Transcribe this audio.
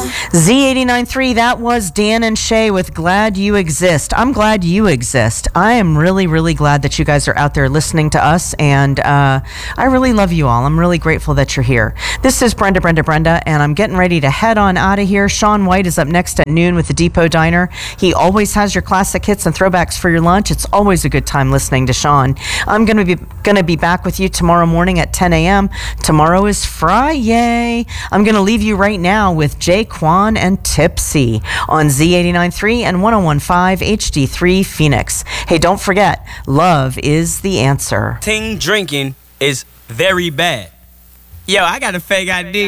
Z89.3, that was Dan and Shay with Glad You Exist. I'm glad you exist. I am really, really glad that you guys are out there listening to us, and I really love you all. I'm really grateful that you're here. This is Brenda, and I'm getting ready to head on out of here. Sean White is up next at noon with the Depot Diner. He always has your classic hits and throwbacks for your lunch. It's always a good time listening to Sean. I'm going to be back with you tomorrow morning at 10 a.m. Tomorrow is Friday. I'm going to leave you right now with Jay Quan and Tipsy on Z89.3 and 101.5 HD3 Phoenix. Hey, don't forget, love is the answer. Drinking is very bad. Yo, I got a fake ID.